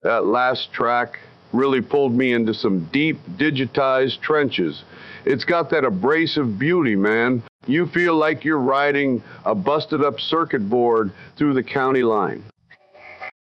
That last track really pulled me into some deep, digitized trenches. It's got that abrasive beauty, man. You feel like you're riding a busted up circuit board through the county line.